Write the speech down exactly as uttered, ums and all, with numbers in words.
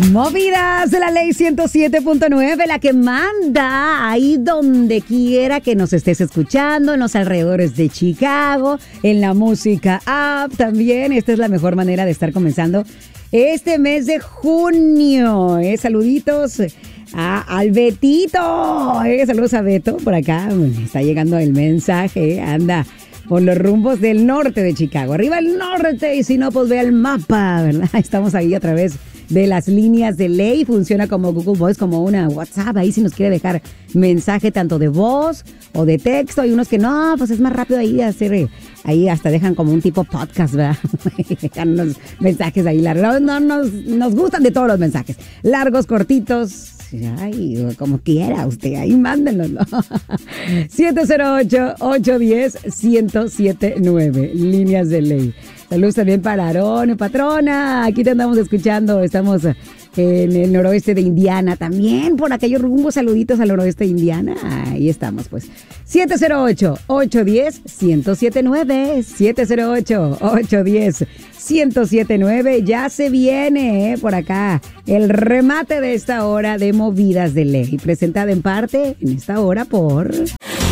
Movidas de la ley ciento siete punto nueve, la que manda ahí donde quiera que nos estés escuchando, en los alrededores de Chicago, en la música app también. Esta es la mejor manera de estar comenzando este mes de junio. Eh, saluditos a, al Betito. Eh, saludos a Beto por acá. Está llegando el mensaje. Eh, anda por los rumbos del norte de Chicago. Arriba el norte, y si no, pues ve el mapa, ¿verdad? Estamos ahí a través de las líneas de ley. Funciona como Google Voice, como una WhatsApp. Ahí si nos quiere dejar mensaje tanto de voz o de texto. Hay unos que no, pues es más rápido ahí hacer, ahí hasta dejan como un tipo podcast, ¿verdad? Dejan unos mensajes ahí largos. No, no, nos, nos gustan de todos los mensajes. Largos, cortitos. Ay, como quiera usted, ahí mándenlo, ¿no? siete cero ocho, ocho uno cero, uno cero siete nueve, líneas de ley. Saludos también para Aarón, patrona. Aquí te andamos escuchando. Estamos en el noroeste de Indiana. También por aquellos rumbos. Saluditos al noroeste de Indiana. Ahí estamos, pues. siete cero ocho, ocho uno cero, uno cero siete nueve. siete cero ocho, ocho uno cero, uno cero siete nueve. Ya se viene, eh, por acá el remate de esta hora de Movidas de Ley. Presentada en parte en esta hora por...